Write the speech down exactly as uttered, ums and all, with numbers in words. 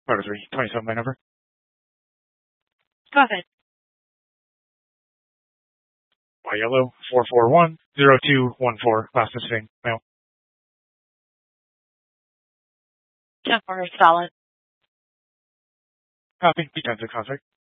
Motor three, twenty-seven by number. Go ahead. Y yellow, four four one, zero two one four, last missing, male. ten four, solid. Copy, D ten six contact.